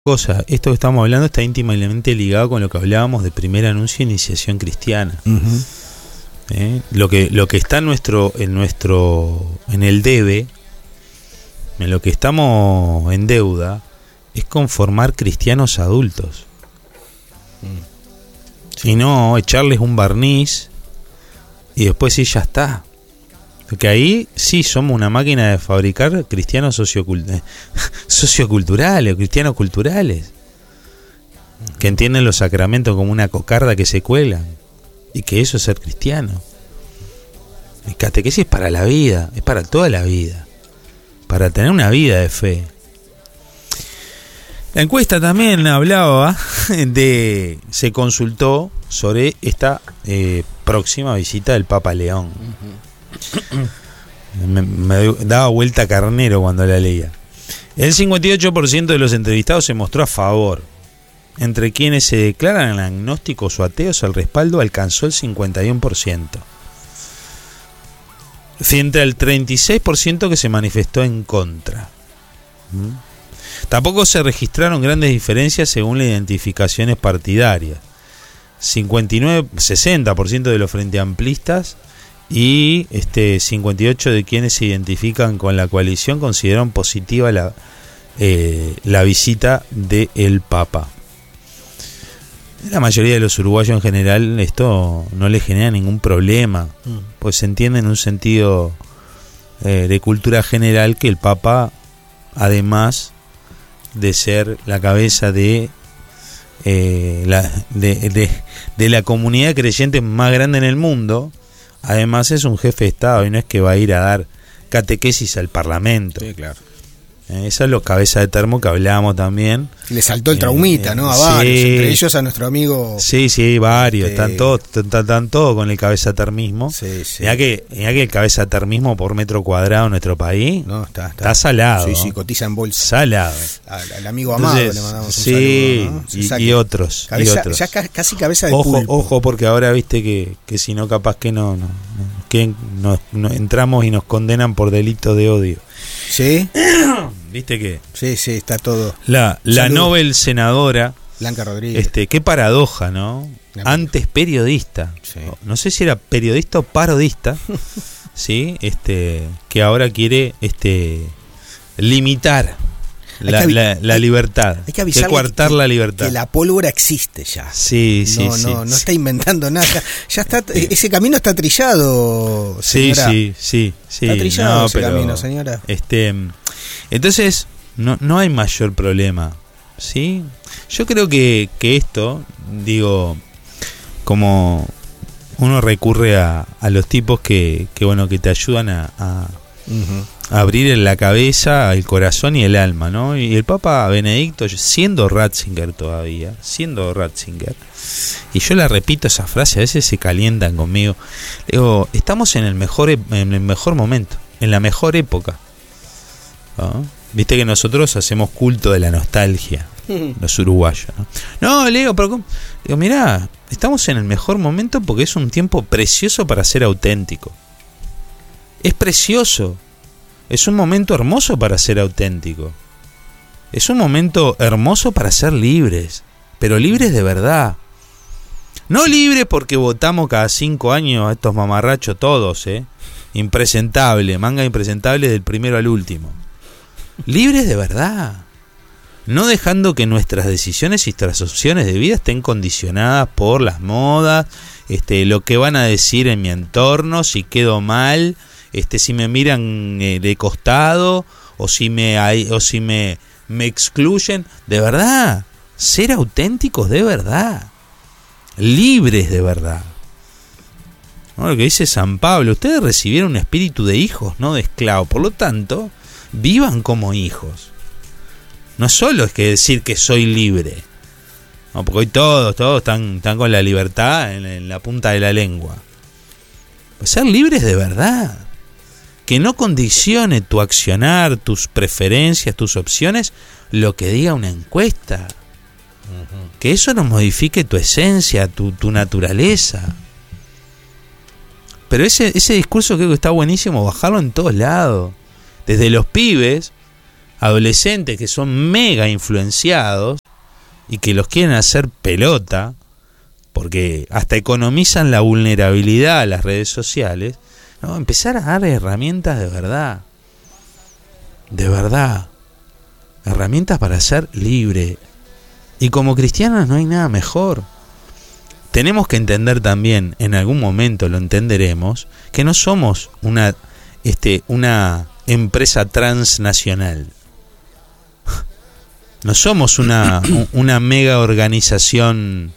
cosa, esto que estamos hablando está íntimamente ligado con lo que hablábamos de primer anuncio e iniciación cristiana. Lo que está en el debe, en lo que estamos en deuda, es conformar cristianos adultos. Y no echarles un barniz y después sí, ya está. Porque ahí sí somos una máquina de fabricar cristianos socioculturales o cristianos culturales, que entienden los sacramentos como una cocarda que se cuelan, y que eso es ser cristiano. El catequesis es para la vida, es para toda la vida, para tener una vida de fe. La encuesta también hablaba se consultó sobre esta próxima visita del Papa León. Me daba vuelta carnero cuando la leía. El 58% de los entrevistados se mostró a favor. Entre quienes se declaran agnósticos o ateos, el respaldo alcanzó el 51%. Frente al 36% que se manifestó en contra. Tampoco se registraron grandes diferencias según las identificaciones partidarias. 60% de los frente amplistas y 58% de quienes se identifican con la coalición consideraron positiva la visita del Papa. La mayoría de los uruguayos en general esto no les genera ningún problema, pues se entiende en un sentido de cultura general que el Papa, además de ser la cabeza de la comunidad de creyentes más grande en el mundo, además es un jefe de Estado y no es que va a ir a dar catequesis al Parlamento. Sí, claro. Esa es los cabezas de termo que hablábamos también. Le saltó el traumita, ¿no? A varios, entre ellos a nuestro amigo. Sí, varios. Están todos con el cabeza termismo. Sí. Mirá que el cabeza termismo por metro cuadrado en nuestro país está salado. Sí, cotiza en bolsa. Salado. Al amigo Amado. Entonces, le mandamos un saludo, ¿no? y otros. Ya casi cabeza de pulpo. Ojo, porque ahora viste que si no, capaz que no entramos y nos condenan por delitos de odio. ¿Sí? ¿Viste que? Sí, está todo. La Nobel senadora Blanca Rodríguez. Qué paradoja, ¿no? Antes periodista. Sí. No sé si era periodista o parodista. ¿Sí? Que ahora quiere limitar la libertad. Hay que coartar la libertad. Que la pólvora existe ya. Sí. No está inventando nada. Ya está, ese camino está trillado, señora. Sí. Está trillado ese camino, señora. Entonces, no hay mayor problema, ¿sí? Yo creo que esto, digo, como uno recurre a los tipos que te ayudan a abrir la cabeza, el corazón y el alma, ¿no? Y el Papa Benedicto, siendo Ratzinger, y yo la repito esa frase, a veces se calientan conmigo, digo, estamos en el mejor momento, en la mejor época, ¿no? Viste que nosotros hacemos culto de la nostalgia, los uruguayos, ¿no? No, Leo, pero ¿cómo? Digo, mirá, estamos en el mejor momento porque es un tiempo precioso para ser auténtico. Es precioso. Es un momento hermoso para ser auténtico. Es un momento hermoso para ser libres, pero libres de verdad. No libres porque votamos cada 5 años a estos mamarrachos todos, impresentable, manga impresentable del primero al último. Libres de verdad. No dejando que nuestras decisiones y nuestras opciones de vida estén condicionadas por las modas, lo que van a decir en mi entorno, si quedo mal, si me miran de costado o si me excluyen. De verdad, ser auténticos de verdad, libres de verdad, ¿no? Lo que dice San Pablo, ustedes recibieron un espíritu de hijos, no de esclavos, por lo tanto vivan como hijos. No solo es que decir que soy libre, no, porque hoy todos están con la libertad en la punta de la lengua. Pues ser libres de verdad, que no condicione tu accionar, tus preferencias, tus opciones, lo que diga una encuesta. Que eso no modifique tu esencia, tu naturaleza. Pero ese discurso creo que está buenísimo bajarlo en todos lados. Desde los pibes adolescentes que son mega influenciados y que los quieren hacer pelota, porque hasta economizan la vulnerabilidad a las redes sociales, ¿no? Empezar a dar herramientas de verdad, herramientas para ser libre. Y como cristianos no hay nada mejor. Tenemos que entender también, en algún momento lo entenderemos, que no somos una empresa transnacional. No somos una mega organización,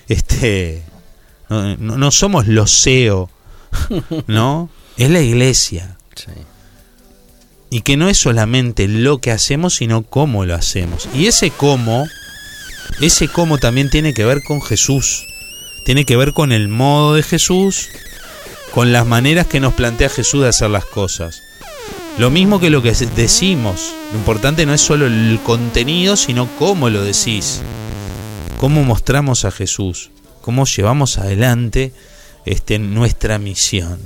no somos los CEO, ¿no? Es la iglesia. Sí. Y que no es solamente lo que hacemos, sino cómo lo hacemos. Y ese cómo también tiene que ver con Jesús. Tiene que ver con el modo de Jesús, con las maneras que nos plantea Jesús de hacer las cosas. Lo mismo que lo que decimos. Lo importante no es solo el contenido, sino cómo lo decís. Cómo mostramos a Jesús. Cómo llevamos adelante nuestra misión.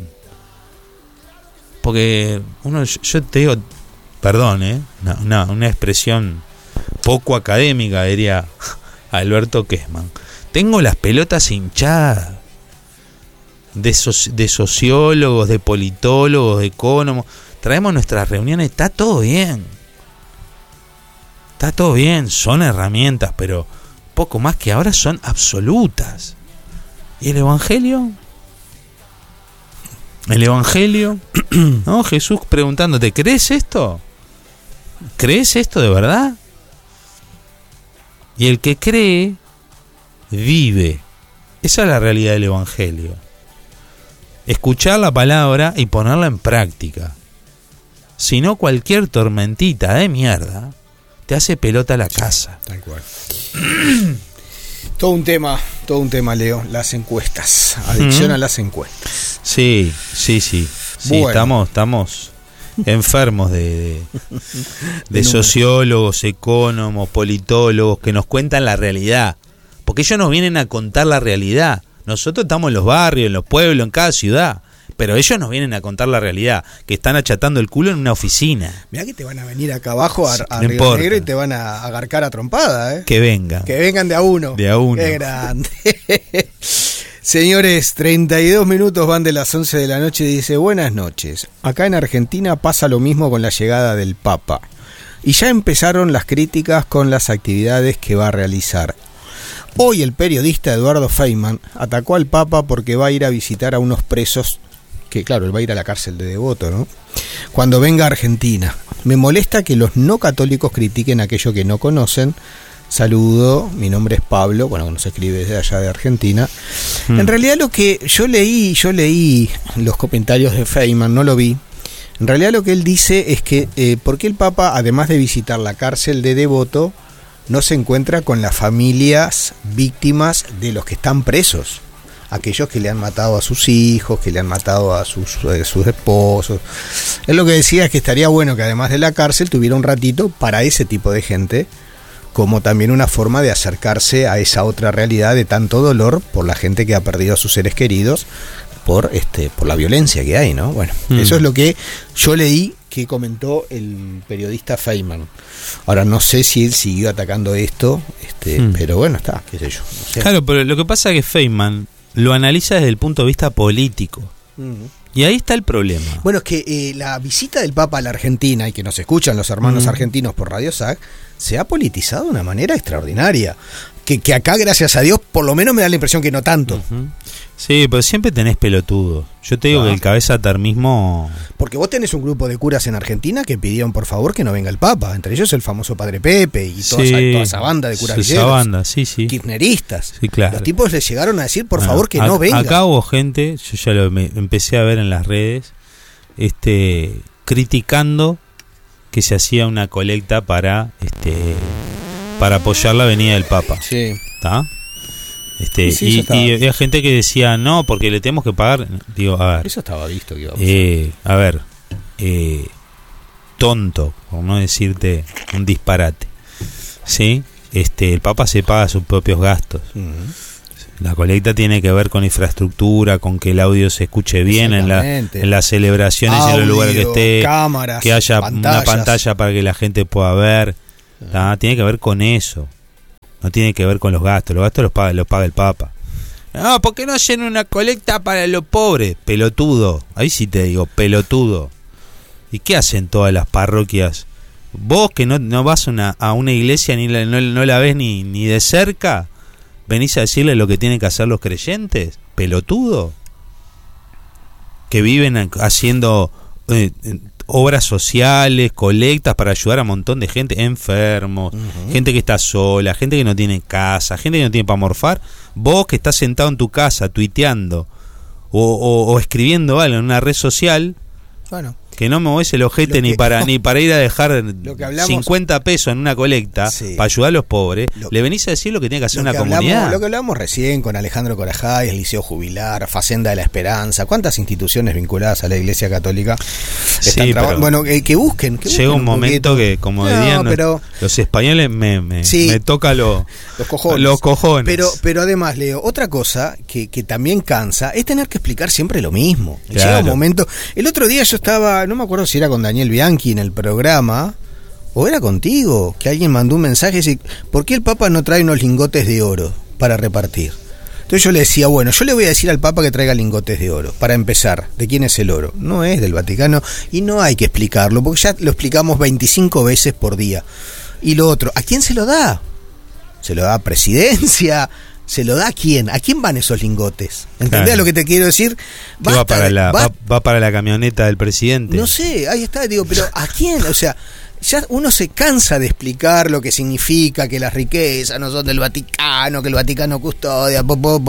Porque yo te digo, perdón, una expresión poco académica, diría Alberto Kessman. Tengo las pelotas hinchadas de sociólogos, de politólogos, de economos. Traemos nuestras reuniones, está todo bien, son herramientas, pero poco más que ahora son absolutas. ¿Y el Evangelio? ¿No? Jesús preguntándote, ¿crees esto? ¿Crees esto de verdad? Y el que cree, vive. Esa es la realidad del Evangelio. Escuchar la palabra y ponerla en práctica. Si no, cualquier tormentita de mierda te hace pelota la casa. Tal cual. Todo un tema, Leo. Las encuestas. Adicción a las encuestas. Sí. Bueno. Estamos enfermos de sociólogos, economos, politólogos que nos cuentan la realidad. Porque ellos nos vienen a contar la realidad. Nosotros estamos en los barrios, en los pueblos, en cada ciudad. Pero ellos nos vienen a contar la realidad, que están achatando el culo en una oficina. Mirá que te van a venir acá abajo a no Río importa. Negro y te van a agarcar a trompada, ¿eh? Que vengan. Que vengan de a uno. De a uno. Qué grande. Señores, 32 minutos van de las 11 de la noche y dice: buenas noches. Acá en Argentina pasa lo mismo con la llegada del Papa. Y ya empezaron las críticas con las actividades que va a realizar. Hoy el periodista Eduardo Feynman atacó al Papa porque va a ir a visitar a unos presos, que claro, él va a ir a la cárcel de Devoto, ¿no? Cuando venga a Argentina. Me molesta que los no católicos critiquen aquello que no conocen. Saludo, mi nombre es Pablo, bueno, nos escribe desde allá de Argentina. En realidad lo que yo leí los comentarios de Feynman, no lo vi. En realidad lo que él dice es que ¿por qué el Papa, además de visitar la cárcel de Devoto, no se encuentra con las familias víctimas de los que están presos? Aquellos que le han matado a sus hijos, que le han matado a sus esposos. Él lo que decía es que estaría bueno que además de la cárcel tuviera un ratito para ese tipo de gente, como también una forma de acercarse a esa otra realidad de tanto dolor por la gente que ha perdido a sus seres queridos, por la violencia que hay, ¿no? Bueno, eso es lo que yo leí que comentó el periodista Feynman. Ahora no sé si él siguió atacando esto, pero bueno, está, qué sé yo. No sé. Claro, pero lo que pasa es que Feynman lo analiza desde el punto de vista político. Y ahí está el problema. Bueno, es que la visita del Papa a la Argentina, y que nos escuchan los hermanos argentinos por Radio SAC, se ha politizado de una manera extraordinaria. Que acá, gracias a Dios, por lo menos me da la impresión que no tanto. Sí, pero siempre tenés pelotudo. Yo te digo que el cabeza termismo... Porque vos tenés un grupo de curas en Argentina que pidieron por favor que no venga el Papa. Entre ellos el famoso Padre Pepe y toda esa banda de curas villeros. Esa banda, sí. Kirchneristas. Sí, claro. Los tipos les llegaron a decir por favor que no venga. Acá hubo gente, yo ya lo empecé a ver en las redes, criticando que se hacía una colecta para apoyar la venida del Papa. Sí. ¿Está? Y había gente que decía no, porque le tenemos que pagar. Digo, a ver, eso estaba visto que iba a pasar. Tonto, por no decirte un disparate, ¿sí? El Papa se paga sus propios gastos. La colecta tiene que ver con infraestructura, con que el audio se escuche bien en las celebraciones, audio, en los lugares que esté, cámaras, que haya pantallas. Una pantalla para que la gente pueda ver. Tiene que ver con eso. No tiene que ver con los gastos. Los gastos los paga el Papa. No, ¿por qué no hacen una colecta para los pobres? Pelotudo. Ahí sí te digo, pelotudo. ¿Y qué hacen todas las parroquias? Vos que no vas a una iglesia ni no la ves ni de cerca, ¿venís a decirle lo que tienen que hacer los creyentes? Pelotudo. Que viven haciendo obras sociales, colectas para ayudar a un montón de gente, enfermos, gente que está sola, gente que no tiene casa, gente que no tiene para morfar. Vos que estás sentado en tu casa tuiteando o escribiendo algo en una red social, bueno, que no me mueves el ojete ni para ir a dejar 50 pesos en una colecta, sí, para ayudar a los pobres, le venís a decir lo que tiene que hacer una comunidad. Lo que hablábamos recién con Alejandro Corajay, el Liceo Jubilar, Facenda de la Esperanza, cuántas instituciones vinculadas a la Iglesia Católica están trabajando. Bueno, que busquen. Llega un momento que, como dirían los españoles, me toca los cojones. Pero además, Leo, otra cosa que también cansa es tener que explicar siempre lo mismo. Claro. Llega un momento. El otro día yo estaba, no me acuerdo si era con Daniel Bianchi en el programa o era contigo, que alguien mandó un mensaje y dice, ¿por qué el Papa no trae unos lingotes de oro para repartir? Entonces yo le decía, bueno, yo le voy a decir al Papa que traiga lingotes de oro. Para empezar, ¿de quién es el oro? No es del Vaticano y no hay que explicarlo, porque ya lo explicamos 25 veces por día. Y lo otro, ¿a quién se lo da? ¿Se lo da a Presidencia? ¿Se lo da a quién? ¿A quién van esos lingotes? ¿Entendés lo que te quiero decir? Va para la camioneta del presidente. No sé, ahí está, digo, pero ¿a quién? O sea, ya uno se cansa de explicar lo que significa que las riquezas no son del Vaticano, que el Vaticano custodia,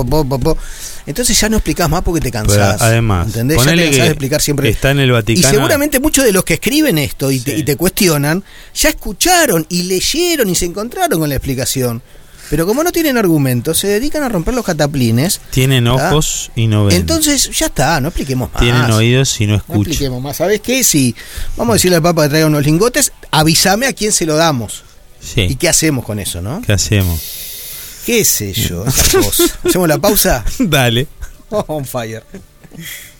entonces ya no explicás más porque te cansás. Pero además, ¿entendés? Ya te cansás de explicar siempre. Está en el Vaticano. Y seguramente muchos de los que escriben esto y te cuestionan, ya escucharon y leyeron y se encontraron con la explicación. Pero como no tienen argumentos, se dedican a romper los cataplines. Tienen ojos y no ven. Entonces, ya está, no expliquemos más. Tienen oídos y no escuchan. No expliquemos más. ¿Sabés qué? Si vamos a decirle al Papa que traiga unos lingotes, avísame a quién se lo damos. Sí. ¿Y qué hacemos con eso, no? ¿Qué hacemos? ¿Qué sé yo? Esas cosas. ¿Hacemos la pausa? Dale. On fire.